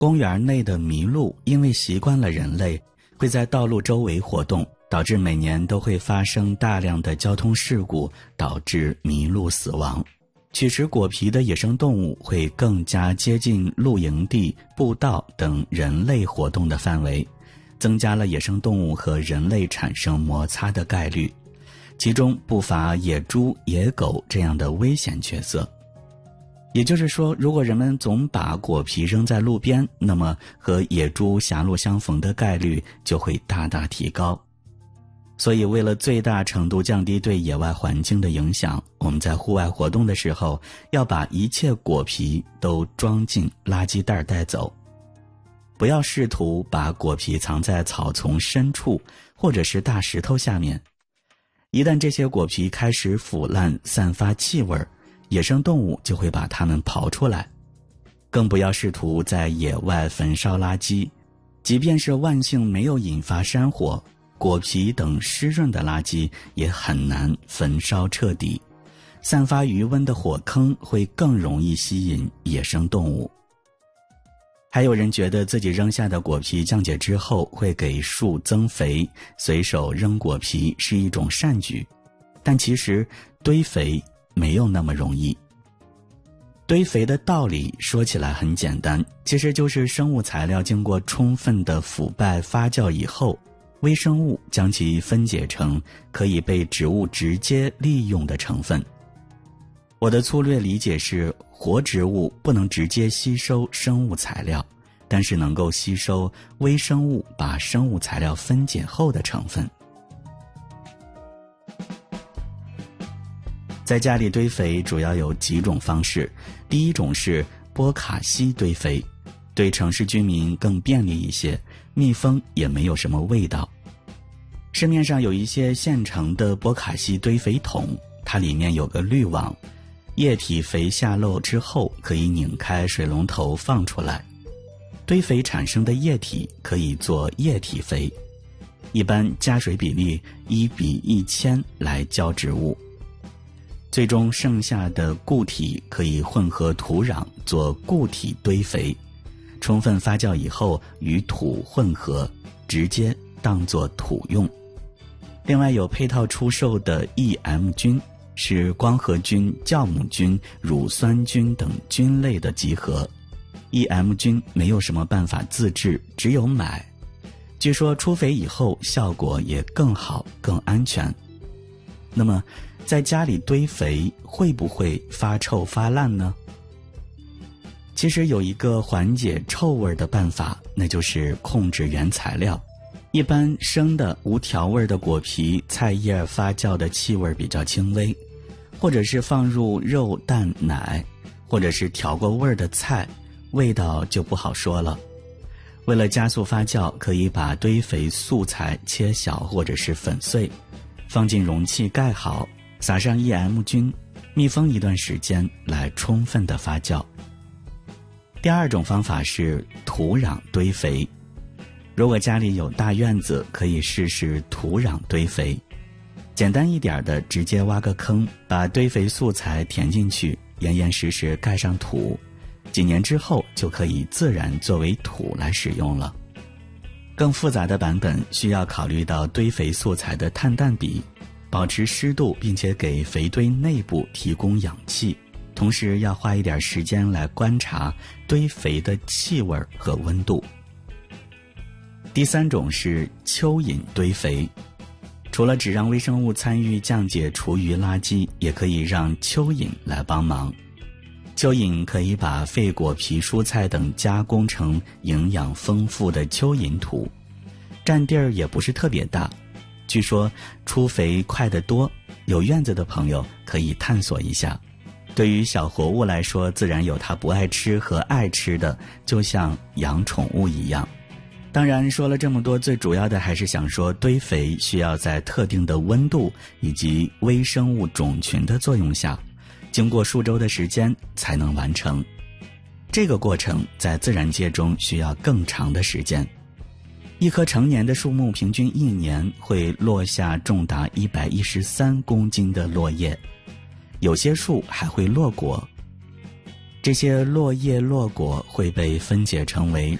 公园内的麋鹿因为习惯了人类，会在道路周围活动，导致每年都会发生大量的交通事故，导致麋鹿死亡。取食果皮的野生动物会更加接近露营地、步道等人类活动的范围，增加了野生动物和人类产生摩擦的概率，其中不乏野猪、野狗这样的危险角色。也就是说，如果人们总把果皮扔在路边，那么和野猪狭路相逢的概率就会大大提高。所以为了最大程度降低对野外环境的影响，我们在户外活动的时候，要把一切果皮都装进垃圾袋带走。不要试图把果皮藏在草丛深处或者是大石头下面。一旦这些果皮开始腐烂，散发气味，野生动物就会把它们刨出来。更不要试图在野外焚烧垃圾，即便是万幸没有引发山火，果皮等湿润的垃圾也很难焚烧彻底，散发余温的火坑会更容易吸引野生动物。还有人觉得自己扔下的果皮降解之后会给树增肥，随手扔果皮是一种善举，但其实堆肥没有那么容易。堆肥的道理说起来很简单，其实就是生物材料经过充分的腐败发酵以后，微生物将其分解成可以被植物直接利用的成分。我的粗略理解是，活植物不能直接吸收生物材料，但是能够吸收微生物把生物材料分解后的成分。在家里堆肥主要有几种方式，第一种是波卡西堆肥，对城市居民更便利一些，密封也没有什么味道。市面上有一些现成的波卡西堆肥桶，它里面有个滤网，液体肥下漏之后可以拧开水龙头放出来，堆肥产生的液体可以做液体肥，一般加水比例1:1000来浇植物。最终剩下的固体可以混合土壤做固体堆肥，充分发酵以后与土混合，直接当作土用。另外有配套出售的 EM 菌，是光合菌、酵母菌、乳酸菌等菌类的集合。EM 菌没有什么办法自制，只有买。据说出肥以后效果也更好、更安全。那么在家里堆肥会不会发臭发烂呢？其实有一个缓解臭味的办法，那就是控制原材料。一般生的无调味的果皮、菜叶发酵的气味比较轻微，或者是放入肉、蛋、奶，或者是调过味的菜，味道就不好说了。为了加速发酵，可以把堆肥素材切小或者是粉碎，放进容器盖好，撒上 EM 菌，密封一段时间来充分的发酵。第二种方法是土壤堆肥。如果家里有大院子，可以试试土壤堆肥。简单一点的，直接挖个坑，把堆肥素材填进去，严严实实盖上土，几年之后就可以自然作为土来使用了。更复杂的版本需要考虑到堆肥素材的碳氮比，保持湿度，并且给肥堆内部提供氧气，同时要花一点时间来观察堆肥的气味和温度。第三种是蚯蚓堆肥，除了只让微生物参与降解厨余垃圾，也可以让蚯蚓来帮忙。蚯蚓可以把废果皮、蔬菜等加工成营养丰富的蚯蚓土，占地儿也不是特别大。据说出肥快得多，有院子的朋友可以探索一下。对于小活物来说，自然有它不爱吃和爱吃的，就像养宠物一样。当然说了这么多，最主要的还是想说，堆肥需要在特定的温度以及微生物种群的作用下，经过数周的时间才能完成。这个过程在自然界中需要更长的时间。一棵成年的树木平均1年会落下重达113公斤的落叶，有些树还会落果。 这些落叶落果会被分解成为